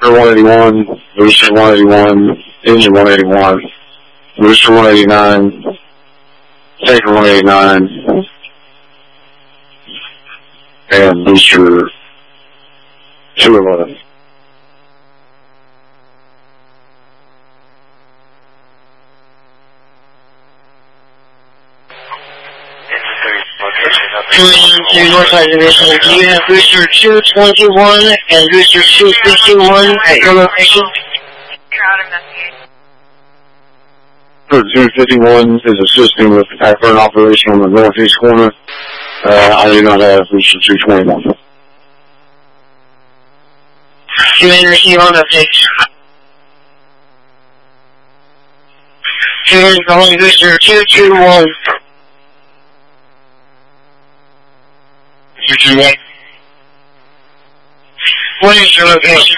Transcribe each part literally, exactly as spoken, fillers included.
one eighty-one, booster one eighty-one, engine one eighty-one, booster one eighty-nine, tanker one eighty-nine, and booster two eleven. To North Observation, do you have booster two twenty-one and booster two fifty-one at your location? Booster two fifty-one is assisting with the backburn operation on the northeast corner. Uh, I do not have booster two twenty-one. You may receive on updates. Here's calling booster two twenty-one. two twenty-one. What is your location?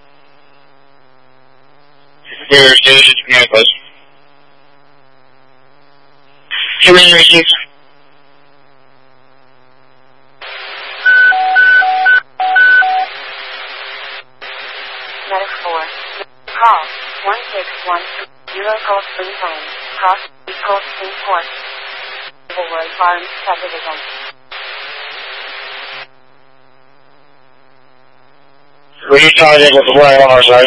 Where station command post? You may receive. Medic four. Call one six one zero Cold Spring Home. Cross Cold Spring Port. Wood Farms Subdivision. Were you tied in with the wire on our side?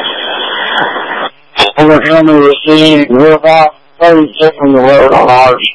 I'm going to received, we're about thirty-six from the road on ours.